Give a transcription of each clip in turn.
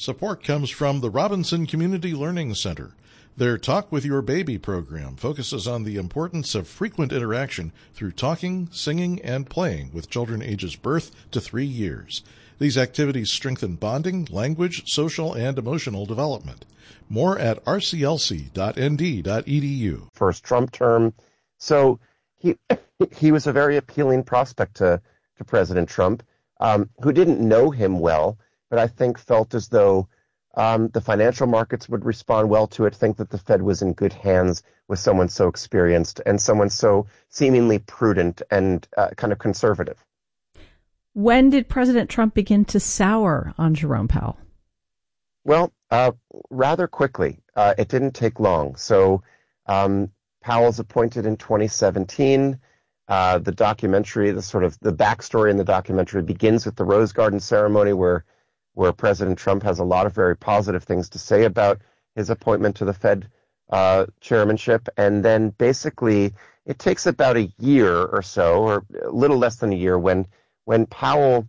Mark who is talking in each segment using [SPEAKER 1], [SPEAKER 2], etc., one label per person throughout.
[SPEAKER 1] Support comes from the Robinson Community Learning Center. Their Talk with Your Baby program focuses on the importance of frequent interaction through talking, singing, and playing with children ages birth to 3 years. These activities strengthen bonding, language, social, and emotional development. More at rclc.nd.edu.
[SPEAKER 2] First Trump term. So he was a very appealing prospect to President Trump, who didn't know him well, but I think felt as though the financial markets would respond well to it, think that the Fed was in good hands with someone so experienced and someone so seemingly prudent and kind of conservative.
[SPEAKER 3] When did President Trump begin to sour on Jerome Powell?
[SPEAKER 2] Well, rather quickly. It didn't take long. So Powell's appointed in 2017. The documentary, the backstory in the documentary begins with the Rose Garden ceremony where President Trump has a lot of very positive things to say about his appointment to the Fed chairmanship. And then basically it takes about a year or so, or a little less than a year, when Powell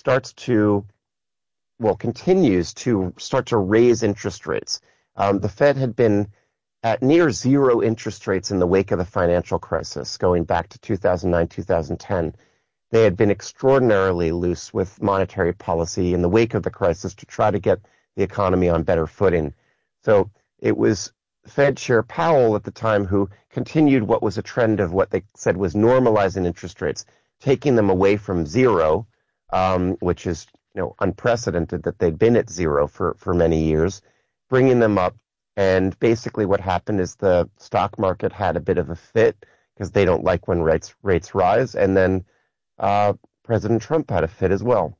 [SPEAKER 2] continues to start to raise interest rates. The Fed had been at near zero interest rates in the wake of the financial crisis, going back to 2009, 2010. They had been extraordinarily loose with monetary policy in the wake of the crisis to try to get the economy on better footing. So it was Fed Chair Powell at the time who continued what was a trend of what they said was normalizing interest rates, taking them away from zero, which is unprecedented that they'd been at zero for many years, bringing them up. And basically what happened is the stock market had a bit of a fit because they don't like when rates rise. And then President Trump had a fit as well.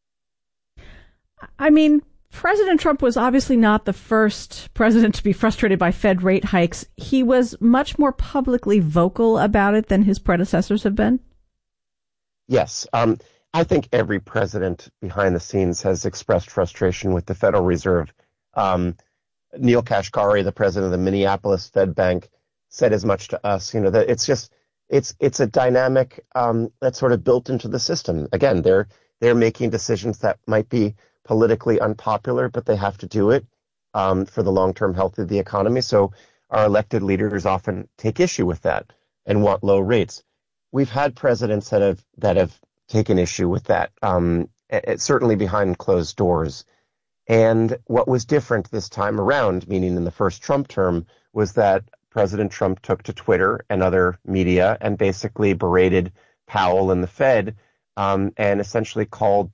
[SPEAKER 3] I mean, President Trump was obviously not the first president to be frustrated by Fed rate hikes. He was much more publicly vocal about it than his predecessors have been.
[SPEAKER 2] Yes. I think every president behind the scenes has expressed frustration with the Federal Reserve. Neil Kashkari, the president of the Minneapolis Fed Bank, said as much to us, that it's a dynamic that's sort of built into the system. Again, they're making decisions that might be politically unpopular, but they have to do it for the long-term health of the economy. So our elected leaders often take issue with that and want low rates. We've had presidents that have taken issue with that, certainly behind closed doors. And what was different this time around, meaning in the first Trump term, was that President Trump took to Twitter and other media and basically berated Powell and the Fed, and essentially called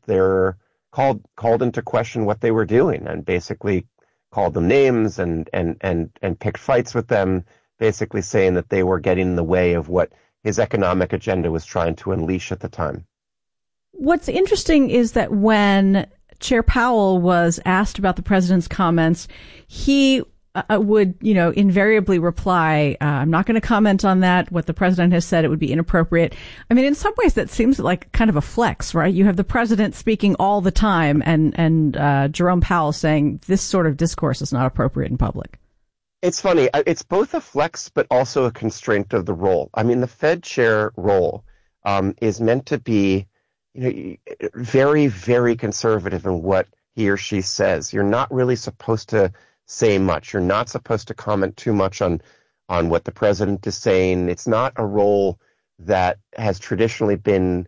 [SPEAKER 2] into question what they were doing, and basically called them names and picked fights with them, basically saying that they were getting in the way of what his economic agenda was trying to unleash at the time.
[SPEAKER 3] What's interesting is that when Chair Powell was asked about the president's comments, he would, invariably reply, I'm not going to comment on that. What the president has said, it would be inappropriate. I mean, in some ways that seems like kind of a flex, right? You have the president speaking all the time and Jerome Powell saying this sort of discourse is not appropriate in public.
[SPEAKER 2] It's funny. It's both a flex, but also a constraint of the role. I mean, the Fed chair role is meant to be very, very conservative in what he or she says. You're not really supposed to say much. You're not supposed to comment too much on what the president is saying. It's not a role that has traditionally been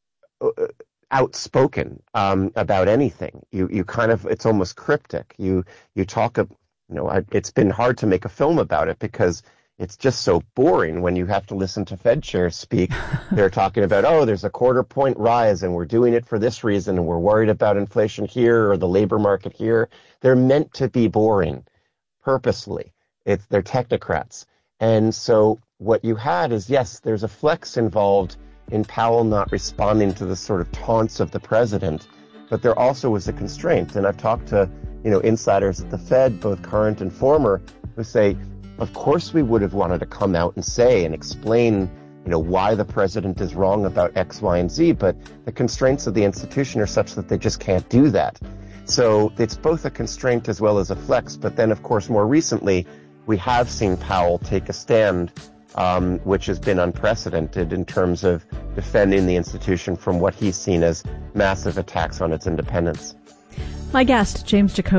[SPEAKER 2] outspoken about anything. You kind of, it's almost cryptic. You talk, it's been hard to make a film about it because it's just so boring when you have to listen to Fed chairs speak. They're talking about, there's a 1/4 point rise and we're doing it for this reason and we're worried about inflation here or the labor market here. They're meant to be boring purposely. They're technocrats. And so what you had is, yes, there's a flex involved in Powell not responding to the sort of taunts of the president, but there also was a constraint. And I've talked to, insiders at the Fed, both current and former, who say, of course we would have wanted to come out and say and explain, why the president is wrong about X, Y, and Z, but the constraints of the institution are such that they just can't do that. So it's both a constraint as well as a flex. But then, of course, more recently, we have seen Powell take a stand, which has been unprecedented in terms of defending the institution from what he's seen as massive attacks on its independence.
[SPEAKER 3] My guest, James Jacoby.